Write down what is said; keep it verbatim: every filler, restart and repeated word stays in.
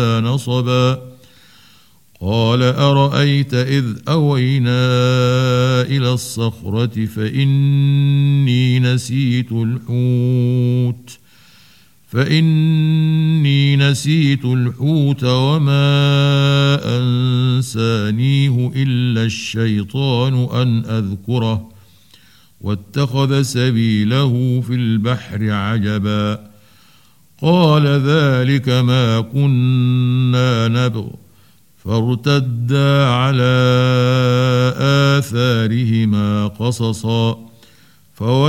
نصبا قال أرأيت إذ أوينا إلى الصخرة فإني نسيت الحوت فإني نسيت الحوت وما أنسانيه إلا الشيطان أن أذكره واتخذ سبيله في البحر عجبا قال ذلك ما كنا نبغ فارتدا على آثارهما قصصا